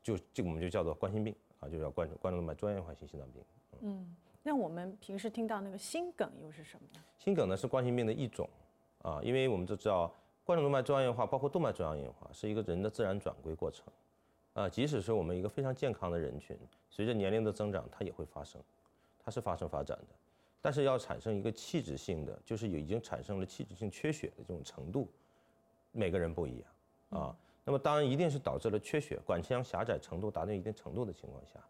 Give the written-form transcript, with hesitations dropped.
这个我们就叫做冠心病啊，就叫冠状动脉粥样硬化性心脏病。 那我们平时听到那个心梗又是什么呢？ 心梗呢是冠心病的一种啊，因为我们都知道冠状动脉粥样硬化包括动脉粥样硬化是一个人的自然转归过程啊，即使是我们一个非常健康的人群，随着年龄的增长，它也会发生，它是发生发展的。但是要产生一个器质性的，就是已经产生了器质性缺血的这种程度，每个人不一样啊。那么当然一定是导致了缺血，管腔狭窄程度达到一定程度的情况下，